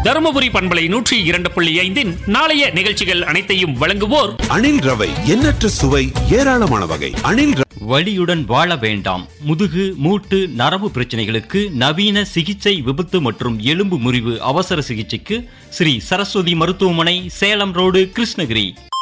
தருமபுரி பண்பலை 102.5 நாளைய நிகழ்ச்சிகள் அனைத்தையும் வழங்குவோர் அணில் ரவை, எண்ணற்ற சுவை, ஏராளமான வகை. அணில் வலியுடன் வாழ வேண்டாம். முதுகு, மூட்டு, நரம்பு பிரச்சனைகளுக்கு நவீன சிகிச்சை, விபத்து மற்றும் எலும்பு முறிவு அவசர சிகிச்சைக்கு ஸ்ரீ சரஸ்வதி மருத்துவமனை, சேலம் ரோடு, கிருஷ்ணகிரி.